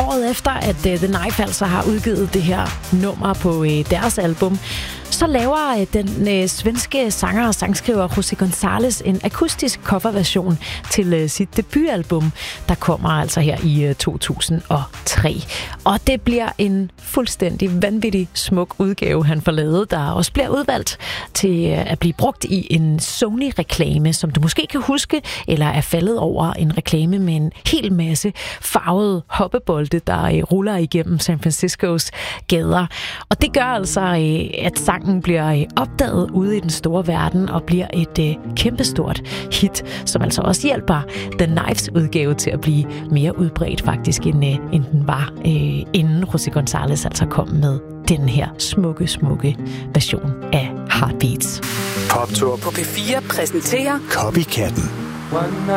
året efter, at The Knife altså har udgivet det her nummer på deres album, så laver den svenske sanger og sangskriver José González en akustisk coverversion til sit debutalbum, der kommer altså her i 2003. Og det bliver en fuldstændig vanvittig smuk udgave, han får lavet, der også bliver udvalgt til at blive brugt i en Sony-reklame, som du måske kan huske, eller er faldet over en reklame med en hel masse farvede hoppebolde, der ruller igennem San Franciscos gader. Og det gør altså, at sangen bliver opdaget ude i den store verden og bliver et kæmpestort hit, som altså også hjælper The Knives udgave til at blive mere udbredt faktisk, end den var, inden José González altså kom med den her smukke version af Heartbeats. Poptour på P4 præsenterer Copycatten. One